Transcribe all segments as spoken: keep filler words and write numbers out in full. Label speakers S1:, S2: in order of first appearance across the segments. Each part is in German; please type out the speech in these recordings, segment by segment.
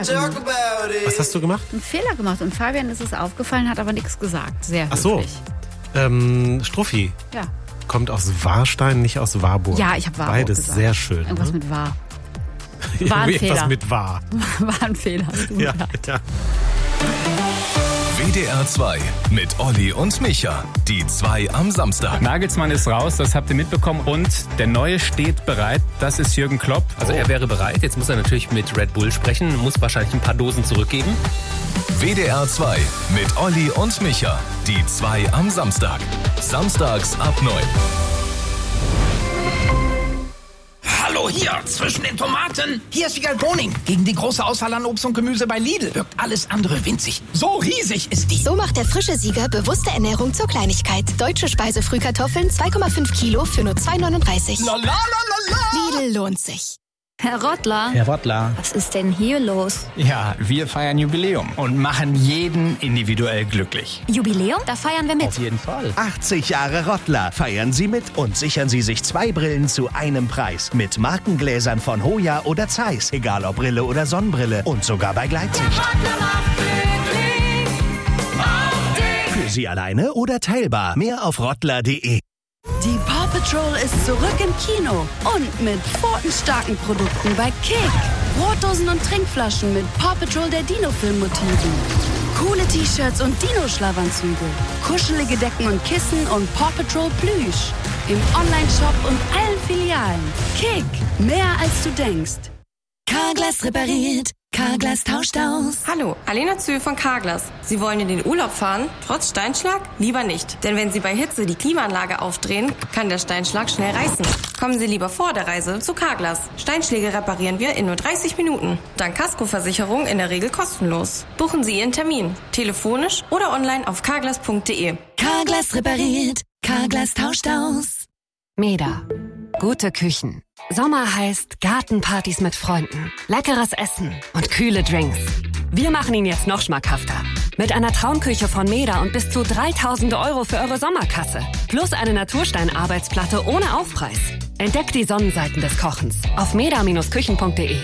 S1: Was hast du gemacht?
S2: Einen Fehler gemacht und Fabian ist es aufgefallen, hat aber nichts gesagt. Sehr
S1: Ach so.
S2: höflich.
S1: Ähm, Struffi.
S2: Ja.
S1: Kommt aus Warstein, nicht aus Warburg.
S2: Ja, ich habe Warburg
S1: Beides
S2: gesagt.
S1: sehr schön.
S2: Irgendwas
S1: ne?
S2: mit War. War ein
S1: Irgendwas
S2: Fehler.
S1: mit War.
S2: War ein Fehler.
S1: Ja, ja.
S3: W D R zwei mit Olli und Micha. Die zwei am Samstag.
S4: Nagelsmann ist raus, das habt ihr mitbekommen. Und der Neue steht bereit. Das ist Jürgen Klopp.
S5: Also er wäre bereit. Jetzt muss er natürlich mit Red Bull sprechen, muss wahrscheinlich ein paar Dosen zurückgeben.
S3: W D R zwei mit Olli und Micha. Die zwei am Samstag. Samstags ab neun.
S6: Hallo hier, zwischen den Tomaten. Hier ist Vigal Boning. Gegen die große Auswahl an Obst und Gemüse bei Lidl wirkt alles andere winzig. So riesig ist die.
S7: So macht der frische Sieger bewusste Ernährung zur Kleinigkeit. Deutsche Speisefrühkartoffeln zwei Komma fünf Kilo für nur zwei neununddreißig.
S6: La, la, la, la, la.
S7: Lidl lohnt sich.
S8: Herr Rottler,
S4: Herr Rottler.
S8: was ist denn hier los?
S4: Ja, wir feiern Jubiläum und machen jeden individuell glücklich.
S8: Jubiläum? Da feiern wir mit.
S4: Auf jeden Fall.
S9: achtzig Jahre Rottler. Feiern Sie mit und sichern Sie sich zwei Brillen zu einem Preis. Mit Markengläsern von Hoya oder Zeiss. Egal ob Brille oder Sonnenbrille. Und sogar bei Gleitsicht. Für Sie alleine oder teilbar. Mehr auf rottler punkt de.
S10: Die Paw Patrol ist zurück im Kino und mit pfotenstarken Produkten bei Kick. Brotdosen und Trinkflaschen mit Paw Patrol der Dino-Film-Motiven. Coole T-Shirts und Dino-Schlafanzüge. Kuschelige Decken und Kissen und Paw Patrol Plüsch. Im Online-Shop und allen Filialen. Kick, mehr als du denkst.
S7: Carglass repariert. Carglass tauscht aus.
S11: Hallo, Alena Zühl von Carglass. Sie wollen in den Urlaub fahren, trotz Steinschlag? Lieber nicht. Denn wenn Sie bei Hitze die Klimaanlage aufdrehen, kann der Steinschlag schnell reißen. Kommen Sie lieber vor der Reise zu Carglass. Steinschläge reparieren wir in nur dreißig Minuten. Dank Kaskoversicherung in der Regel kostenlos. Buchen Sie Ihren Termin. Telefonisch oder online auf carglass punkt de.
S7: Carglass repariert. Carglass tauscht aus.
S12: Meda. Gute Küchen. Sommer heißt Gartenpartys mit Freunden, leckeres Essen und kühle Drinks. Wir machen ihn jetzt noch schmackhafter. Mit einer Traumküche von Meda und bis zu dreitausend Euro für eure Sommerkasse. Plus eine Naturstein-Arbeitsplatte ohne Aufpreis. Entdeckt die Sonnenseiten des Kochens auf meda Bindestrich küchen punkt de.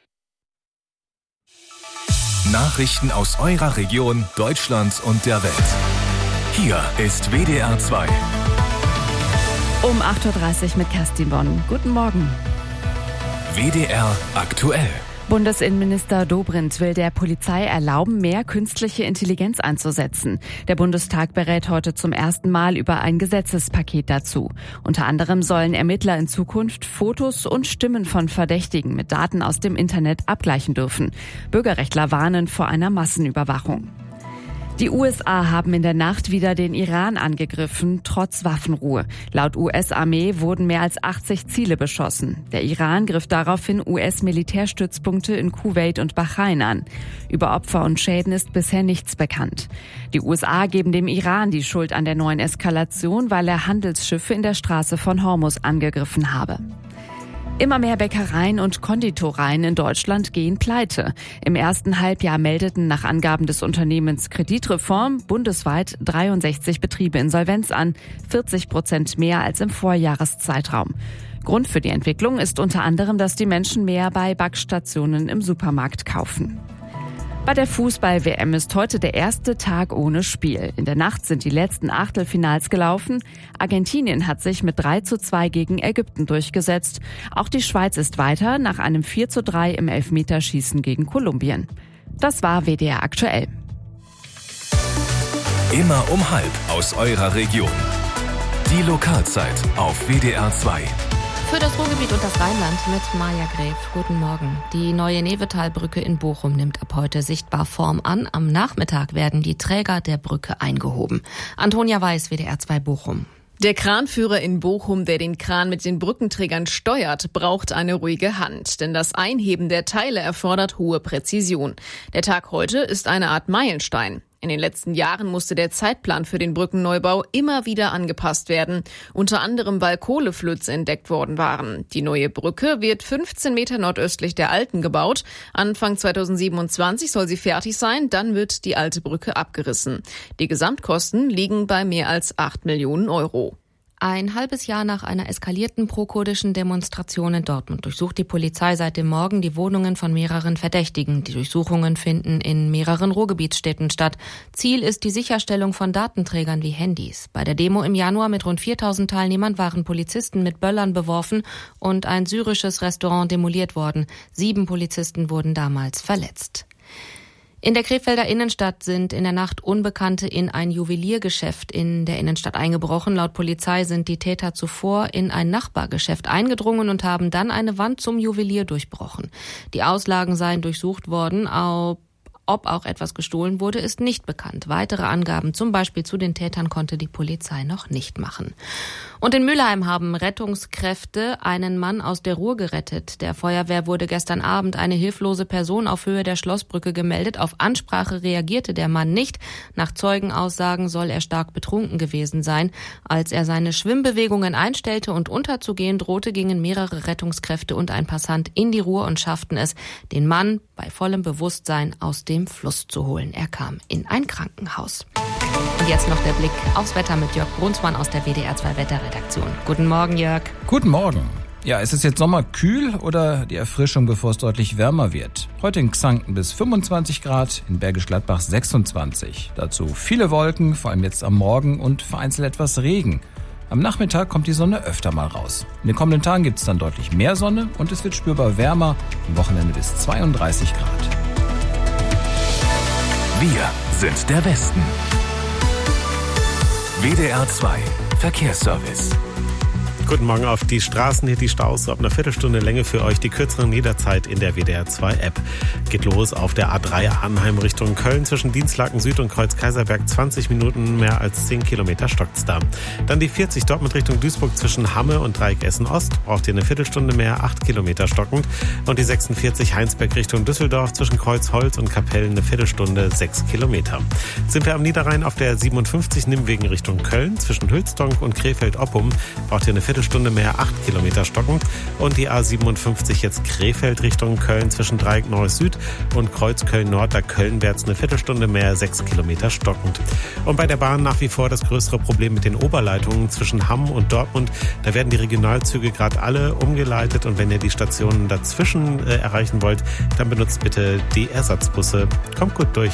S3: Nachrichten aus eurer Region, Deutschland und der Welt. Hier ist W D R zwei.
S13: Um acht Uhr dreißig mit Kerstin Bonn. Guten Morgen.
S3: W D R aktuell.
S13: Bundesinnenminister Dobrindt will der Polizei erlauben, mehr künstliche Intelligenz einzusetzen. Der Bundestag berät heute zum ersten Mal über ein Gesetzespaket dazu. Unter anderem sollen Ermittler in Zukunft Fotos und Stimmen von Verdächtigen mit Daten aus dem Internet abgleichen dürfen. Bürgerrechtler warnen vor einer Massenüberwachung. Die U S A haben in der Nacht wieder den Iran angegriffen, trotz Waffenruhe. Laut U S-Armee wurden mehr als achtzig Ziele beschossen. Der Iran griff daraufhin U S-Militärstützpunkte in Kuwait und Bahrain an. Über Opfer und Schäden ist bisher nichts bekannt. Die U S A geben dem Iran die Schuld an der neuen Eskalation, weil er Handelsschiffe in der Straße von Hormuz angegriffen habe. Immer mehr Bäckereien und Konditoreien in Deutschland gehen pleite. Im ersten Halbjahr meldeten nach Angaben des Unternehmens Kreditreform bundesweit dreiundsechzig Betriebe Insolvenz an, vierzig Prozent mehr als im Vorjahreszeitraum. Grund für die Entwicklung ist unter anderem, dass die Menschen mehr bei Backstationen im Supermarkt kaufen. Bei der Fußball-W M ist heute der erste Tag ohne Spiel. In der Nacht sind die letzten Achtelfinals gelaufen. Argentinien hat sich mit drei zu zwei gegen Ägypten durchgesetzt. Auch die Schweiz ist weiter nach einem vier zu drei im Elfmeterschießen gegen Kolumbien. Das war W D R aktuell.
S3: Immer um halb aus eurer Region. Die Lokalzeit auf W D R zwei.
S14: Für das Ruhrgebiet und das Rheinland mit Maja Gref. Guten Morgen. Die neue Nevetalbrücke in Bochum nimmt ab heute sichtbar Form an. Am Nachmittag werden die Träger der Brücke eingehoben. Antonia Weiß, W D R zwei Bochum.
S15: Der Kranführer in Bochum, der den Kran mit den Brückenträgern steuert, braucht eine ruhige Hand. Denn das Einheben der Teile erfordert hohe Präzision. Der Tag heute ist eine Art Meilenstein. In den letzten Jahren musste der Zeitplan für den Brückenneubau immer wieder angepasst werden, unter anderem weil Kohleflöze entdeckt worden waren. Die neue Brücke wird fünfzehn Meter nordöstlich der alten gebaut. Anfang zweitausendsiebenundzwanzig soll sie fertig sein, dann wird die alte Brücke abgerissen. Die Gesamtkosten liegen bei mehr als acht Millionen Euro.
S14: Ein halbes Jahr nach einer eskalierten pro-kurdischen Demonstration in Dortmund durchsucht die Polizei seit dem Morgen die Wohnungen von mehreren Verdächtigen. Die Durchsuchungen finden in mehreren Ruhrgebietsstädten statt. Ziel ist die Sicherstellung von Datenträgern wie Handys. Bei der Demo im Januar mit rund viertausend Teilnehmern waren Polizisten mit Böllern beworfen und ein syrisches Restaurant demoliert worden. Sieben Polizisten wurden damals verletzt. In der Krefelder Innenstadt sind in der Nacht Unbekannte in ein Juweliergeschäft in der Innenstadt eingebrochen. Laut Polizei sind die Täter zuvor in ein Nachbargeschäft eingedrungen und haben dann eine Wand zum Juwelier durchbrochen. Die Auslagen seien durchsucht worden. Ob Ob auch etwas gestohlen wurde, ist nicht bekannt. Weitere Angaben, zum Beispiel zu den Tätern, konnte die Polizei noch nicht machen. Und in Mülheim haben Rettungskräfte einen Mann aus der Ruhr gerettet. Der Feuerwehr wurde gestern Abend eine hilflose Person auf Höhe der Schlossbrücke gemeldet. Auf Ansprache reagierte der Mann nicht. Nach Zeugenaussagen soll er stark betrunken gewesen sein. Als er seine Schwimmbewegungen einstellte und unterzugehen drohte, gingen mehrere Rettungskräfte und ein Passant in die Ruhr und schafften es, den Mann bei vollem Bewusstsein aus dem Fluss zu holen. Er kam in ein Krankenhaus. Und jetzt noch der Blick aufs Wetter mit Jörg Brunsmann aus der W D R zwei Wetterredaktion. Guten Morgen, Jörg.
S16: Guten Morgen. Ja, ist es jetzt sommerkühl oder die Erfrischung, bevor es deutlich wärmer wird? Heute in Xanten bis fünfundzwanzig Grad, in Bergisch Gladbach sechsundzwanzig. Dazu viele Wolken, vor allem jetzt am Morgen und vereinzelt etwas Regen. Am Nachmittag kommt die Sonne öfter mal raus. In den kommenden Tagen gibt es dann deutlich mehr Sonne und es wird spürbar wärmer, am Wochenende bis zweiunddreißig Grad.
S3: Wir sind der Westen. W D R zwei Verkehrsservice.
S1: Guten Morgen auf die Straßen, hier die Staus, ab einer Viertelstunde Länge für euch, die kürzeren jederzeit in der W D R zwei App. Geht los auf der A drei Arnheim Richtung Köln zwischen Dienstlaken Süd und Kreuz Kaiserberg, zwanzig Minuten, mehr als zehn Kilometer stockt's da. Dann die vierzig Dortmund Richtung Duisburg zwischen Hamme und Dreieck Essen Ost, braucht ihr eine Viertelstunde mehr, acht Kilometer stockend. Und die sechsundvierzig Heinsberg Richtung Düsseldorf zwischen Kreuzholz und Kapellen eine Viertelstunde, sechs Kilometer. Sind wir am Niederrhein auf der siebenundfünfzig Nimwegen Richtung Köln zwischen Hülsdonk und Krefeld-Oppum, braucht ihr eine Viertelstunde Stunde mehr, acht Kilometer stockend. Und die A siebenundfünfzig jetzt Krefeld Richtung Köln zwischen Dreieck Neues Süd und Kreuz Köln Nord, da Kölnwärts eine Viertelstunde mehr, sechs Kilometer stockend. Und bei der Bahn nach wie vor das größere Problem mit den Oberleitungen zwischen Hamm und Dortmund. Da werden die Regionalzüge gerade alle umgeleitet und wenn ihr die Stationen dazwischen äh, erreichen wollt, dann benutzt bitte die Ersatzbusse. Kommt gut durch.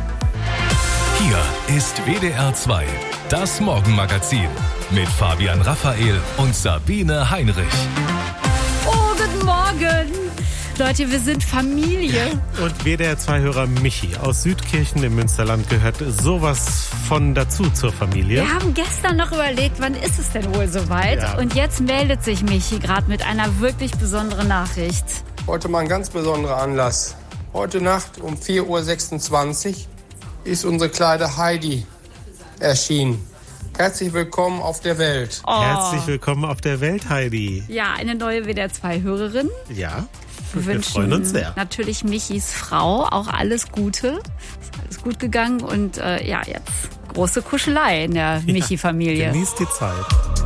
S3: Hier ist W D R zwei, das Morgenmagazin mit Fabian Raphael und Sabine Heinrich.
S2: Oh, guten Morgen. Leute, wir sind Familie.
S1: Und W D R zwei Hörer Michi aus Südkirchen im Münsterland gehört sowas von dazu zur Familie.
S2: Wir haben gestern noch überlegt, wann ist es denn wohl soweit? Ja. Und jetzt meldet sich Michi gerade mit einer wirklich besonderen Nachricht.
S17: Heute mal ein ganz besonderer Anlass. Heute Nacht um vier Uhr sechsundzwanzig ist unsere kleine Heidi erschienen. Herzlich willkommen auf der Welt.
S1: Oh. Herzlich willkommen auf der Welt, Heidi.
S2: Ja, eine neue W D R zwei Hörerin.
S1: Ja,
S2: wir,
S1: wir freuen uns sehr.
S2: Natürlich Michis Frau auch alles Gute. Ist alles gut gegangen und äh, ja, jetzt große Kuschelei in der Michi-Familie.
S1: Ja, genießt die Zeit.